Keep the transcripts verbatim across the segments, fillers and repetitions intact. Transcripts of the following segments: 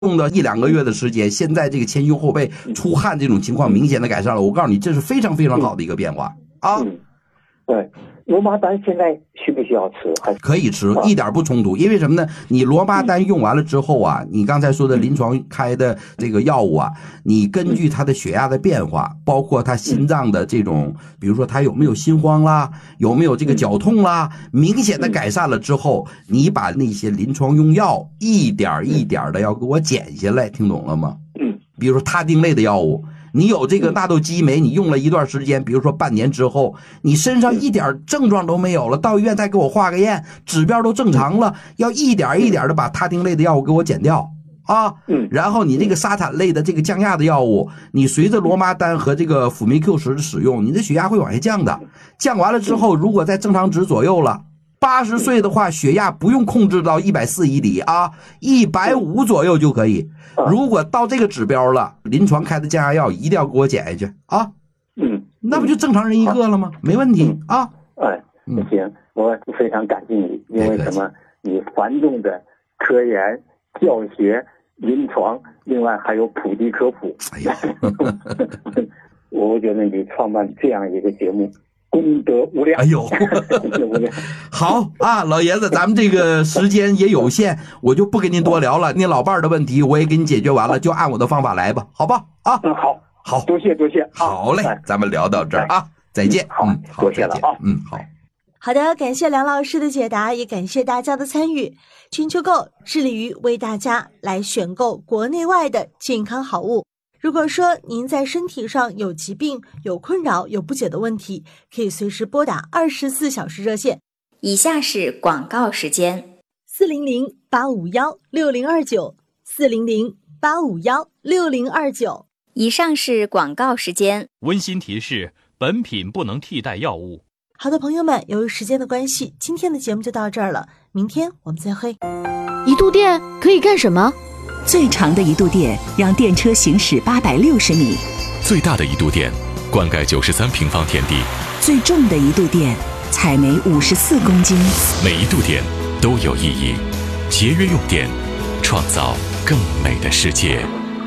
用了一两个月的时间，现在这个前胸后背出汗这种情况明显的改善了。我告诉你，这是非常非常好的一个变化啊。 嗯，对。罗马丹现在需不需要吃？还是可以吃，一点不冲突。因为什么呢？你罗马丹用完了之后啊，你刚才说的临床开的这个药物啊，你根据他的血压的变化，包括他心脏的这种，比如说他有没有心慌啦，有没有这个绞痛啦，明显的改善了之后，你把那些临床用药一点一点的要给我减下来，听懂了吗？ 嗯， 比如说他汀类的药物。你有这个纳豆激酶，你用了一段时间，比如说半年之后，你身上一点症状都没有了，到医院再给我化个验，指标都正常了，要一点一点的把他汀类的药物给我减掉啊。然后你这个沙坦类的这个降压的药物，你随着罗马丹和这个辅酶 Q 十的使用，你的血压会往下降的。降完了之后，如果在正常值左右了，八十岁的话，血压不用控制到一百四以里啊，一百五左右就可以。如果到这个指标了，临床开的降压药一定要给我减下去啊。 嗯， 那不就正常人一个了吗？没问题啊。 哎，行，我非常感谢你，因为什么？你繁重的科研、教学、临床，另外还有普及科普。哎呀，我觉得你创办这样一个节目，功德无量。 哎呦，好啊，老爷子，咱们这个时间也有限，我就不跟您多聊了。您老伴儿的问题我也给你解决完了，就按我的方法来吧，好吧？啊， 嗯，好， 好， 多谢多谢， 好嘞，咱们聊到这儿啊，再见。 好， 嗯，好， 多谢了啊， 嗯，好。 好的，感谢梁老师的解答，也感谢大家的参与。全球购致力于为大家来选购国内外的健康好物。如果说您在身体上有疾病、有困扰、有不解的问题，可以随时拨打二十四小时热线。 以下是广告时间： 四零零八五幺六零二九，四零零八五幺六零二九。 以上是广告时间。 温馨提示：本品不能替代药物。 好的，朋友们，由于时间的关系，今天的节目就到这儿了。明天我们再会。 一度电可以干什么？ 最长的一度电让电车行驶八百六十米， 最大的一度电灌溉九十三平方田地， 最重的一度电采煤五十四公斤。 每一度电都有意义，节约用电，创造更美的世界。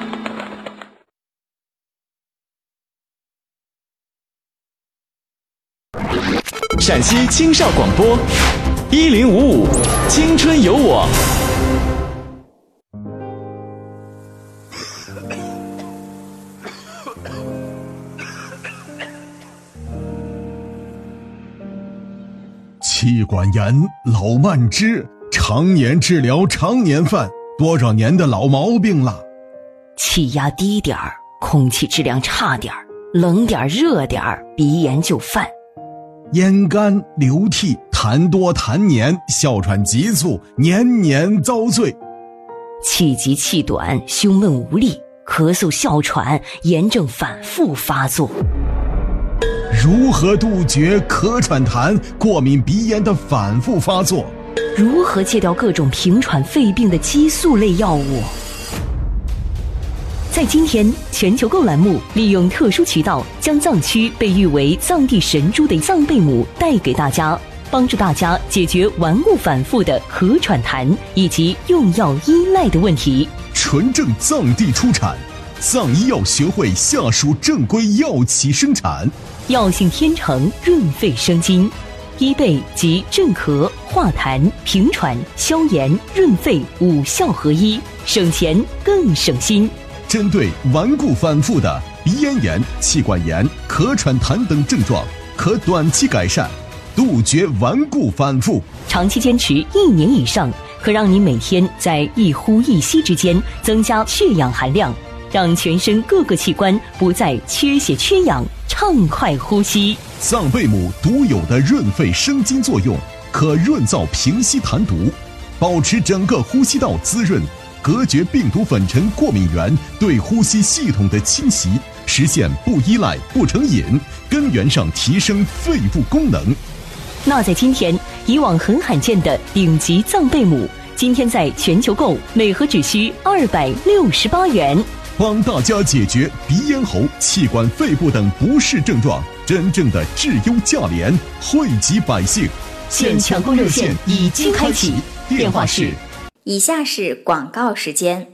陕西青少广播一零五五，青春有我。 气管炎、老慢支，常年治疗常年犯，多少年的老毛病了。 气压低点儿，空气质量差点儿，冷点儿热点儿，鼻炎就犯。 咽干、流涕、痰多痰黏，哮喘急促，年年遭罪。 气急气短，胸闷无力，咳嗽哮喘，炎症反复发作。 如何杜绝咳喘痰、过敏鼻炎的反复发作？ 如何戒掉各种平喘肺病的激素类药物？在今天全球购栏目利用特殊渠道将藏区被誉为藏地神猪的藏贝母带给大家，帮助大家解决顽固反复的咳喘痰以及用药依赖的问题。 纯正藏地出产，藏医药学会下属正规药企生产。 药性天成，润肺生津，医贝及镇咳、化痰、平喘、消炎、润肺五效合一，省钱更省心。 针对顽固反复的鼻咽炎、气管炎、咳喘痰等症状，可短期改善，杜绝顽固反复。 长期坚持一年以上，可让你每天在一呼一吸之间增加血氧含量，让全身各个器官不再缺血缺氧，畅快呼吸。 藏贝母独有的润肺生津作用，可润燥平息痰毒，保持整个呼吸道滋润，隔绝病毒粉尘过敏源对呼吸系统的侵袭，实现不依赖不成瘾，根源上提升肺部功能。 那在今天，以往很罕见的顶级藏贝母，今天在全球购每盒只需二百六十八元， 帮大家解决鼻咽喉、气管、肺部等不适症状，真正的质优价廉，惠及百姓。 现抢购热线已经开启，电话是。 以下是广告时间。